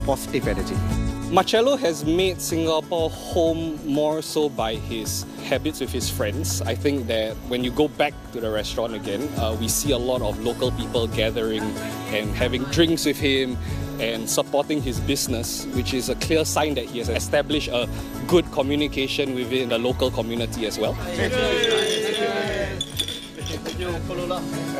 positive energy. Marcello has made Singapore home more so by his habits with his friends. I think that when you go back to the restaurant again, we see a lot of local people gathering and having drinks with him and supporting his business, which is a clear sign that he has established a good communication within the local community as well.